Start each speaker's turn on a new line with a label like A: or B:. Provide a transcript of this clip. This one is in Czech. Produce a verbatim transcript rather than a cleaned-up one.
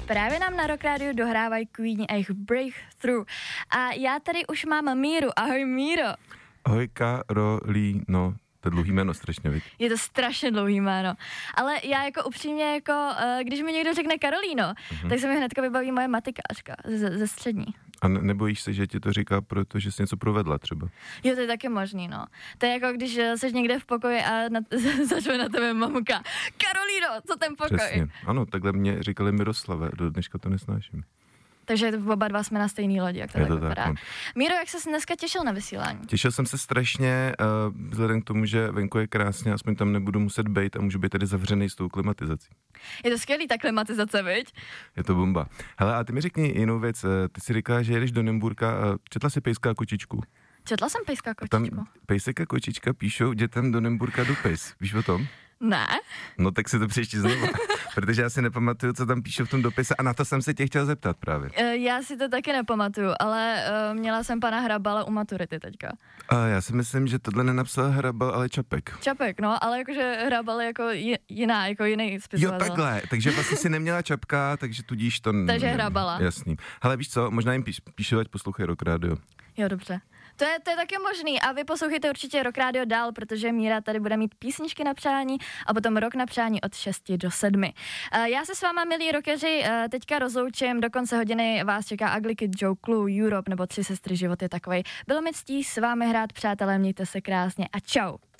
A: právě nám na Rock Radio dohrávají Queen a jejich Breakthrough. A já tady už mám Míru. Ahoj Míro.
B: Ahoj Karolíno. To je dlouhý jméno strašně, viď?
A: Je to strašně dlouhý jméno. Ale já jako upřímně, jako, když mi někdo řekne Karolíno, uh-huh. tak se mi hnedka vybaví moje matikářka ze, ze střední.
B: A nebojíš se, že ti to říká, protože jsi něco provedla třeba?
A: Jo, to je taky možný, no. To je jako když jsi někde v pokoji a na, začne na tebe mamka. Karolíno, co ten pokoj?
B: Přesně, ano, takhle mě říkali Miroslave, do dneška to nesnáším.
A: Takže oba dva jsme na stejný lodi, jak to, tak
B: to
A: vypadá.
B: Tak, no.
A: Míro, jak ses dneska těšil na vysílání?
B: Těšil jsem se strašně, uh, vzhledem k tomu, že venku je krásně, aspoň tam nebudu muset bejt a můžu být tady zavřený s tou klimatizací.
A: Je to skvělý, ta klimatizace, viď?
B: Je to bomba. Hele, a ty mi řekni jinou věc, ty si říkala, že jedeš do Nymburka, četla jsi Pejska a kočičku?
A: Četla jsem Pejska a kočičku.
B: Tam Pejsek a kočička píšou dětem do Nymburka dopis, víš o tom?
A: Ne.
B: No tak si to přečti znovu, protože já si nepamatuju, co tam píšu v tom dopise a na to jsem se tě chtěl zeptat právě.
A: Já si to taky nepamatuju, ale uh, měla jsem pana Hrabala u maturity teďka.
B: A já si myslím, že tohle nenapsal Hrabal, ale Čapek.
A: Čapek, no, ale jakože Hrabal je jako jiná, jako jiný spisovatel.
B: Jo, takhle, takže vlastně si neměla Čapka, takže tudíž to...
A: Takže Hrabala.
B: Jasný. Hele, víš co, možná jim píš, píšu, ať poslouchají Rock Radio.
A: Jo, dobře. To je, to je taky možný a vy poslouchejte určitě Rock Radio dál, protože Míra tady bude mít písničky na přání a potom Rock na přání od šesti do sedmi. Uh, já se s váma, milí rockeři, uh, teďka rozloučím, do konce hodiny vás čeká Ugly Kid Joe, Clue, Europe nebo Tři sestry, život je takovej. Bylo mi ctí s vámi hrát, přátelé, mějte se krásně a čau.